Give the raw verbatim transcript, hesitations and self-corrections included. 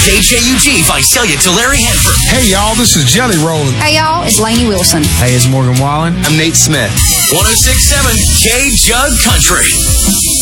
K J U G, Visalia to Larry Hanford. Hey, y'all, this is Jelly Roll. Hey, y'all, it's Lainey Wilson. Hey, it's Morgan Wallen. I'm Nate Smith. one oh six point seven K Jug Country.